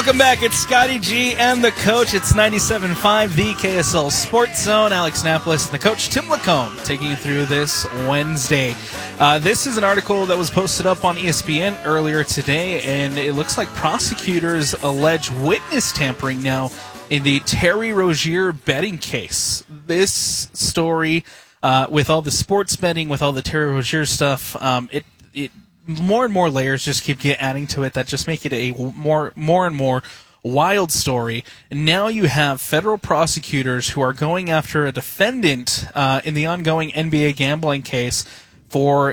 Welcome back. It's Scotty G and the coach. It's 97.5, the KSL Sports Zone. Alex Napolis and the coach, Tim Lacombe, taking you through this Wednesday. This is an article that was posted up on ESPN earlier today, and it looks like prosecutors allege witness tampering now in the Terry Rozier betting case. This story, with all the sports betting, with all the Terry Rozier stuff, it more and more layers just keep adding to it that just make it a more and more wild story. And now you have federal prosecutors who are going after a defendant in the ongoing NBA gambling case for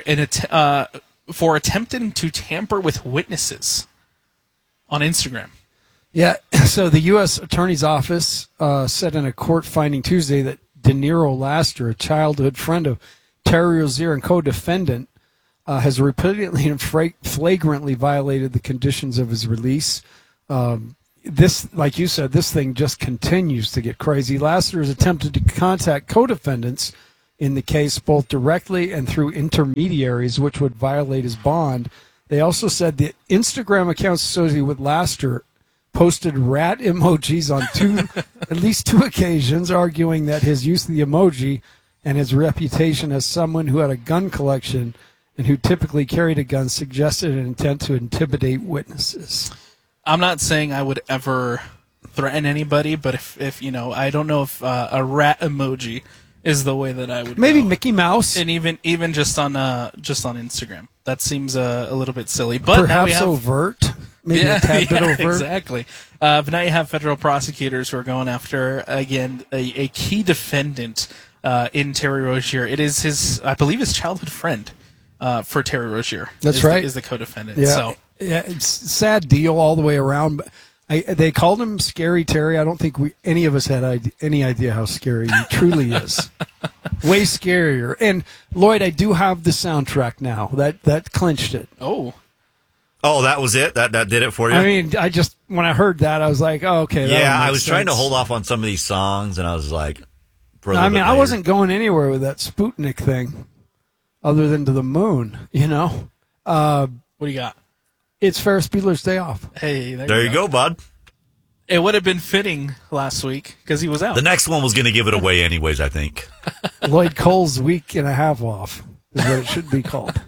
attempting to tamper with witnesses on Instagram. Yeah, so the U.S. Attorney's Office said in a court finding Tuesday that Deniro Laster, a childhood friend of Terry Rozier and co-defendant, has repeatedly and flagrantly violated the conditions of his release. This, like you said, this thing just continues to get crazy. Laster has attempted to contact co-defendants in the case both directly and through intermediaries, which would violate his bond. They also said the Instagram accounts associated with Laster posted rat emojis on at least two occasions, arguing that his use of the emoji and his reputation as someone who had a gun collection and who typically carried a gun suggested an intent to intimidate witnesses. I'm not saying I would ever threaten anybody, but if you know, I don't know if a rat emoji is the way that I would. Maybe go. Mickey Mouse, and even just on Instagram, that seems a little bit silly. But perhaps overt. Maybe a tad bit overt. Exactly. But now you have federal prosecutors who are going after, again, a key defendant in Terry Rozier. It is I believe his childhood friend. For Terry Rozier. That's right. Is the co-defendant. Yeah. So. Yeah, it's a sad deal all the way around. They called him Scary Terry. I don't think any of us had any idea how scary he truly is. Way scarier. And, Lloyd, I do have the soundtrack now. That clinched it. Oh, that was it? That did it for you? I mean, when I heard that, I was like, oh, okay. Yeah, I was trying to hold off on some of these songs, and I was like, I wasn't going anywhere with that Sputnik thing. Other than to the moon, you know. What do you got? It's Ferris Bueller's Day Off. Hey, there you go, bud. It would have been fitting last week because he was out. The next one was going to give it away anyways, I think. Lloyd Cole's week and a half off is what it should be called.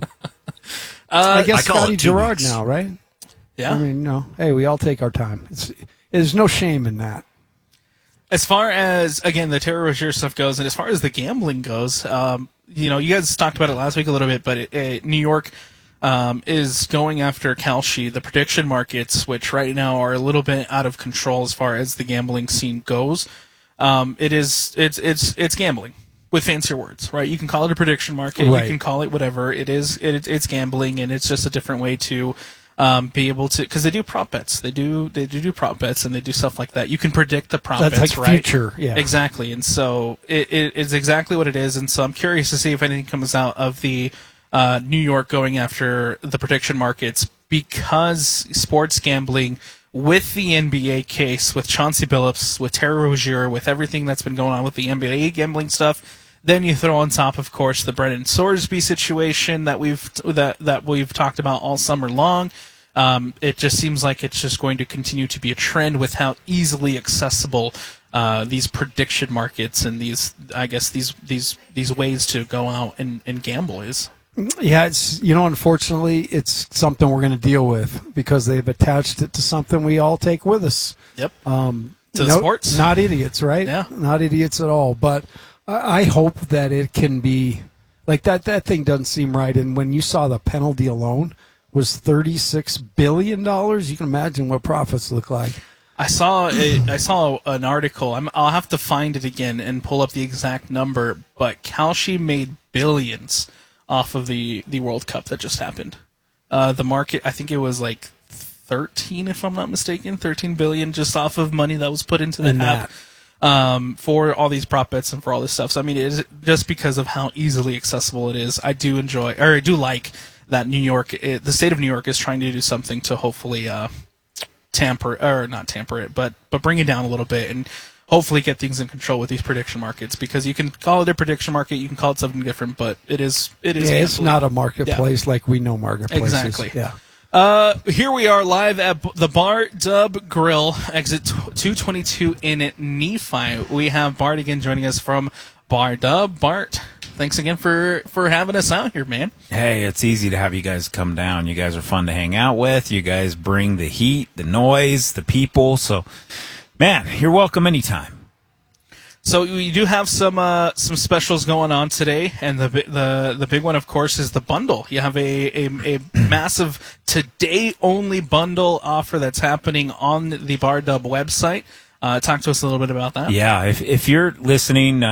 I guess Scotty Gerard now, right? Yeah. I mean, no. Hey, we all take our time. There's no shame in that. As far as, again, the Terry Rozier stuff goes, and as far as the gambling goes, you know, you guys talked about it last week a little bit, but New York is going after Kalshi, the prediction markets, which right now are a little bit out of control as far as the gambling scene goes. It's gambling with fancier words, right? You can call it a prediction market, right. You can call it whatever. It's gambling, and it's just a different way to be able to, because they do prop bets. They do prop bets, and they do stuff like that. You can predict the prop bets, like right? Future, yeah. Exactly, and so it's exactly what it is. And so I'm curious to see if anything comes out of the New York going after the prediction markets, because sports gambling with the NBA case, with Chauncey Billups, with Terry Rozier, with everything that's been going on with the NBA gambling stuff. Then you throw on top, of course, the Brennan Sorsby situation that we've talked about all summer long. It just seems like it's just going to continue to be a trend with how easily accessible these prediction markets and these ways to go out and gamble is. Yeah, unfortunately, it's something we're going to deal with because they've attached it to something we all take with us. Yep. To the sports. Not idiots, right? Yeah. Not idiots at all, but I hope that it can be like that. That thing doesn't seem right. And when you saw the penalty alone was $36 billion, you can imagine what profits look like. I saw an article. I'll have to find it again and pull up the exact number. But Kalshi made billions off of the World Cup that just happened. The market, I think it was like 13, if I'm not mistaken, 13 billion just off of money that was put into the app. For all these prop bets and for all this stuff. So, I mean, it is just because of how easily accessible it is. I do like that the state of New York is trying to do something to hopefully not tamper it, but bring it down a little bit and hopefully get things in control with these prediction markets, because you can call it a prediction market, you can call it something different, but it is. Yeah, it's not a marketplace like we know marketplaces. Exactly. Yeah. Here we are live at the Bar Dub Grill, exit 222 in Nephi. We have Bart again joining us from Bar Dub. Bart, thanks again for having us out here, man. Hey, it's easy to have you guys come down. You guys are fun to hang out with. You guys bring the heat, the noise, the people. So, man, you're welcome anytime. So we do have some specials going on today, and the big one, of course, is the bundle. You have a massive today only bundle offer that's happening on the Bar Dub website. Talk to us a little bit about that. Yeah, if you're listening,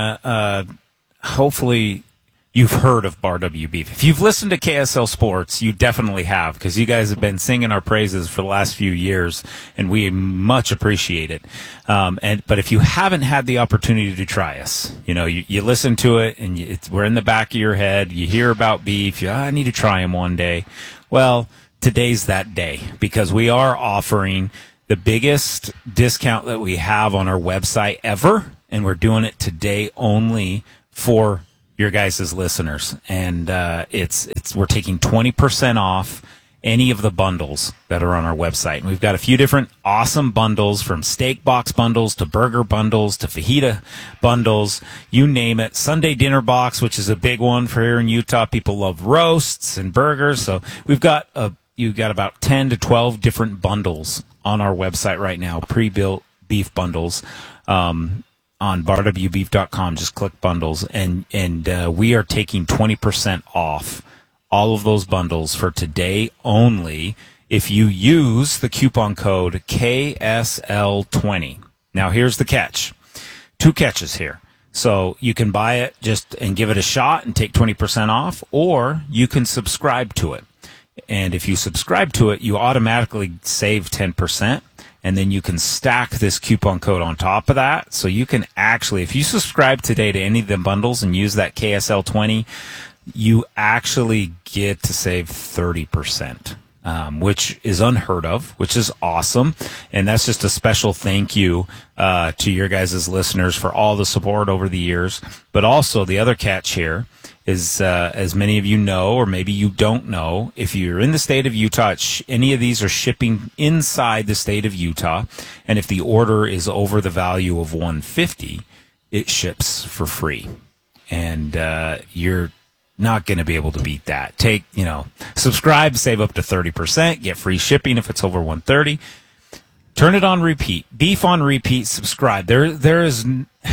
hopefully you've heard of Bar W Beef. If you've listened to KSL Sports, you definitely have, because you guys have been singing our praises for the last few years, and we much appreciate it. But if you haven't had the opportunity to try us, you listen to it, and we're in the back of your head. You hear about beef. I need to try them one day. Well, today's that day, because we are offering the biggest discount that we have on our website ever, and we're doing it today only for your guys' listeners, and we're taking 20% off any of the bundles that are on our website. And we've got a few different awesome bundles, from steak box bundles to burger bundles to fajita bundles, you name it. Sunday dinner box, which is a big one for here in Utah. People love roasts and burgers, so you've got about 10 to 12 different bundles on our website right now, pre-built beef bundles. On barwbeef.com, just click bundles, and we are taking 20% off all of those bundles for today only if you use the coupon code KSL20. Now, here's the catch. 2 catches here. So you can buy it just and give it a shot and take 20% off, or you can subscribe to it. And if you subscribe to it, you automatically save 10%. And then you can stack this coupon code on top of that. So you can actually, if you subscribe today to any of the bundles and use that KSL20, you actually get to save 30%, which is unheard of, which is awesome. And that's just a special thank you to your guys' listeners for all the support over the years. But also the other catch here is, as many of you know, or maybe you don't know, if you're in the state of Utah, any of these are shipping inside the state of Utah, and if the order is over the value of $150, it ships for free, and you're not going to be able to beat that. Subscribe, save up to 30%, get free shipping if it's over $130. Turn it on repeat. Beef on repeat. Subscribe. There's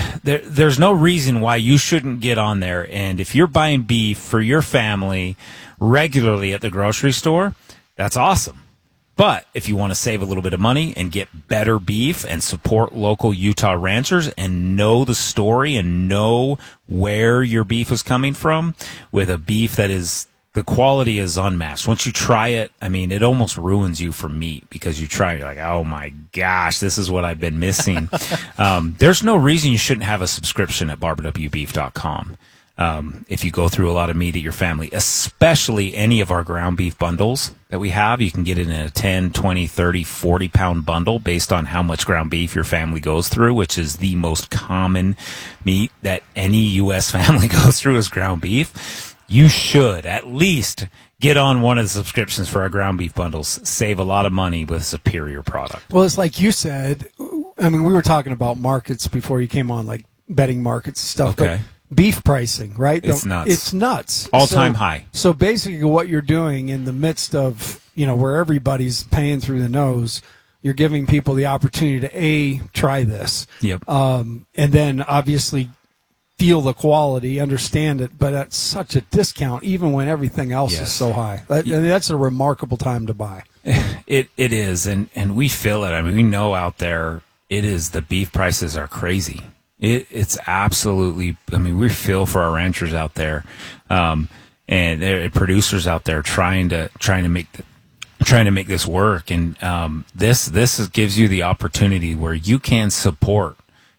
no reason why you shouldn't get on there. And if you're buying beef for your family regularly at the grocery store, that's awesome. But if you want to save a little bit of money and get better beef and support local Utah ranchers and know the story and know where your beef is coming from, with a beef that is, the quality is unmatched. Once you try it, it almost ruins you for meat, because you try it, you're like, oh my gosh, this is what I've been missing. There's no reason you shouldn't have a subscription at barwbeef.com. If you go through a lot of meat at your family, especially any of our ground beef bundles that we have, you can get it in a 10, 20, 30, 40 pound bundle based on how much ground beef your family goes through, which is the most common meat that any U.S. family goes through is ground beef. You should at least get on one of the subscriptions for our ground beef bundles. Save a lot of money with superior product. Well, it's like you said. We were talking about markets before you came on, like betting markets and stuff. Okay. But beef pricing, right? It's nuts. It's nuts. All-time high. So basically what you're doing in the midst of, where everybody's paying through the nose, you're giving people the opportunity to, try this. Yep. And then obviously feel the quality, understand it, but at such a discount, even when everything else is so high. That's a remarkable time to buy. It is, and we feel it. We know out there, the beef prices are crazy. It's absolutely, we feel for our ranchers out there, and producers out there trying to make this work. And this gives you the opportunity where you can support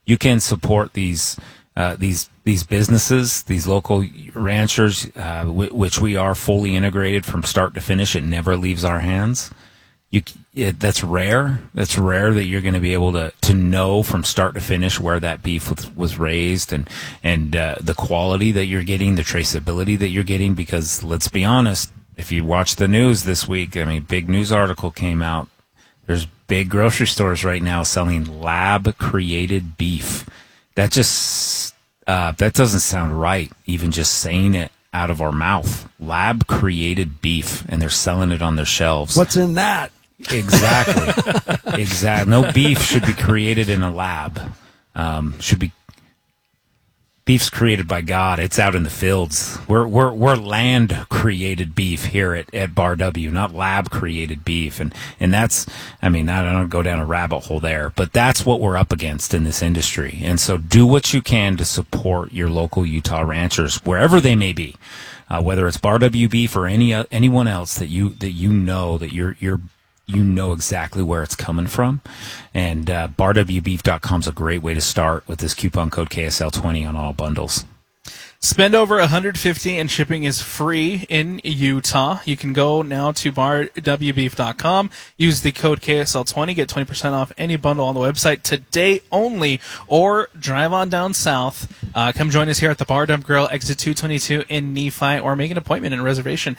these businesses, these local ranchers, which we are fully integrated from start to finish. It never leaves our hands. That's rare. That's rare that you're going to be able to know from start to finish where that beef was raised and the quality that you're getting, the traceability that you're getting. Because let's be honest, if you watch the news this week, I mean, big news article came out. There's big grocery stores right now selling lab-created beef. That just that doesn't sound right, even just saying it out of our mouth. Lab-created beef, and they're selling it on their shelves. What's in that? Exactly. Exactly. No beef should be created in a lab. Beef's created by God. It's out in the fields. We're land created beef here at Bar W, not lab created beef. And that's, I mean, I don't go down a rabbit hole there, but that's what we're up against in this industry. And so do what you can to support your local Utah ranchers, wherever they may be, whether it's Bar W beef or anyone else that you know that you know exactly where it's coming from. And barwbeef.com is a great way to start with this coupon code KSL20 on all bundles. Spend over $150 and shipping is free in Utah. You can go now to barwbeef.com, use the code KSL20, get 20% off any bundle on the website today only, or drive on down south. Come join us here at the Bar Dump Grill, exit 222 in Nephi, or make an appointment and reservation